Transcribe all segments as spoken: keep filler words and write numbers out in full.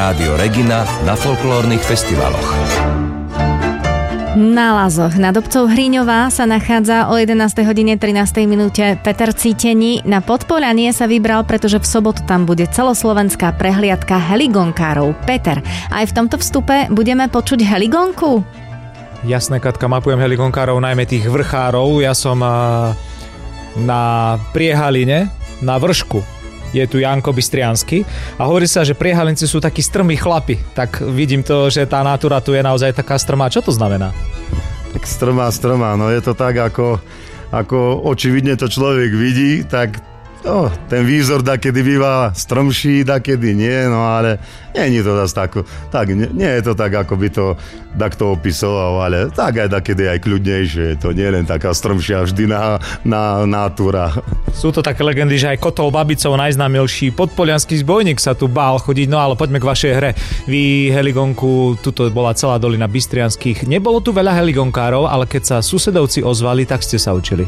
Rádio Regina na folklórnych festivaloch. Na Lazoch nad obcov Hríňová sa nachádza o jedenástej hodine trinástej minúte Peter Cítení. Na Podpoľanie sa vybral, pretože v sobotu tam bude celoslovenská prehliadka heligonkárov. Peter, aj v tomto vstupe budeme počuť heligonku? Jasné, Katka, mapujem heligonkárov, najmä tých vrchárov. Ja som na Priehaline, na vršku. Je tu Janko Bystriansky a hovorí sa, že Priehalinci sú takí strmí chlapi. Tak vidím to, že tá natúra tu je naozaj taká strmá. Čo to znamená? Tak strmá, strmá. No je to tak, ako, ako očividne to človek vidí, tak no, ten výzor dakedy býva strmší, dakedy nie, no ale nie je to zase tak, tak nie, nie je to tak, ako by to takto opisoval, ale tak aj dakedy aj kľudnejšie. To nie je len taká strmšia vždy na, na natúra. Sú to také legendy, že aj Kotol Babicov, najznámejší podpoliansky zbojník, sa tu bál chodiť, no ale poďme k vašej hre. Vy heligonku, tuto bola celá dolina Bystrianských. Nebolo tu veľa heligonkárov, ale keď sa susedovci ozvali, tak ste sa učili.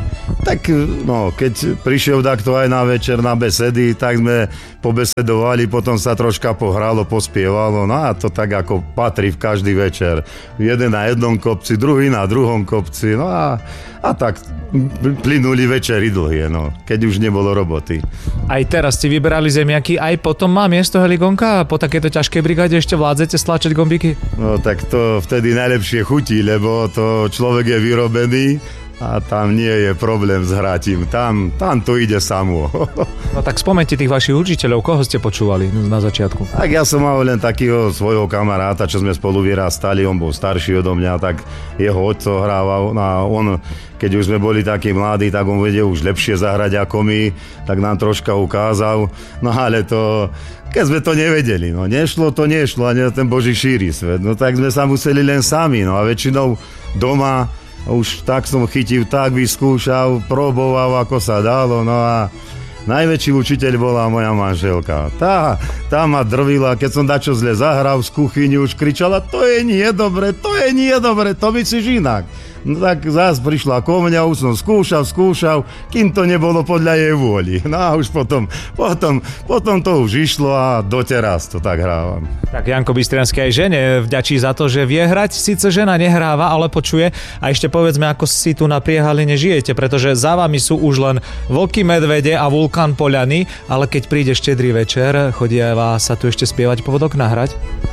Tak no, keď prišiel takto aj na večer na besedy, tak sme pobesedovali, potom sa troška pohralo, pospievalo, no a to tak ako patrí v každý večer. Jeden na jednom kopci, druhý na druhom kopci, no a, a tak plynuli večery dlhé, no, keď už nebolo roboty. Aj teraz ste vyberali zemiaky, aj potom má miesto heligonka a po takéto ťažkej brigáde ešte vládzete stlačiť gombíky? No tak to vtedy najlepšie chutí, lebo to človek je vyrobený a tam nie je problém s hratím. Tam, tam to ide samo. No tak spomente tých vašich učiteľov, koho ste počúvali na začiatku? Tak ja som mal len takého svojho kamaráta, čo sme spolu vyrastali, on bol starší odo mňa, tak jeho otco hrával a on, keď už sme boli takí mladí, tak on vedel už lepšie zahrať ako my, tak nám troška ukázal. No ale to, keď sme to nevedeli, no nešlo to, nešlo, ani ten Boží šíri svet, no tak sme sa museli len sami, no a väčšinou doma už tak som chytil, tak vyskúšal, proboval, ako sa dalo, no a najväčší učiteľ bola moja manželka. Tá, tá ma drvila, keď som dačo zle zahral z kuchyni, už kričala, to je nie dobre, to je nie dobre, to myslíš inak. No tak zás prišla ko mňa, už som skúšal, skúšal, kým to nebolo podľa jej vôli. No a už potom, potom, potom to už išlo a doteraz to tak hrávam. Tak Janko Bystriansky aj žene vďačí za to, že vie hrať, síce žena nehráva, ale počuje. A ešte povedzme, ako si tu na Priehaline žijete, pretože za vami sú už len vlky, medvede a vulkán Poľany, ale keď príde štedrý večer, chodia vás sa tu ešte spievať po vodoknách hrať?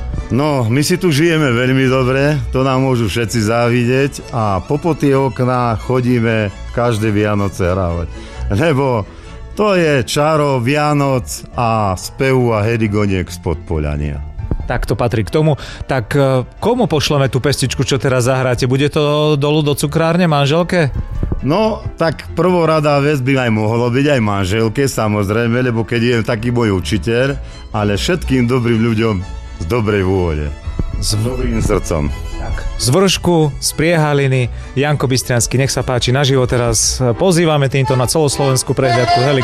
No, my si tu žijeme veľmi dobre, to nám môžu všetci závidieť a popod tie okná chodíme každé Vianoce hrávať. Lebo to je čaro Vianoc a spevu a heligoniek z Podpoľania. Tak to patrí k tomu. Tak komu pošleme tú pestičku, čo teraz zahráte? Bude to dolu do cukrárne manželke? No, tak prvorada vec by aj mohlo byť aj manželke, samozrejme, lebo keď je taký môj učiteľ, ale všetkým dobrým ľuďom z dobrej vôle. S dobrým srdcom. Tak. Z Vršku, z Priehaliny, Janko Bystriansky, nech sa páči naživo teraz. Pozývame týmto na celoslovenskú prehliadku heli.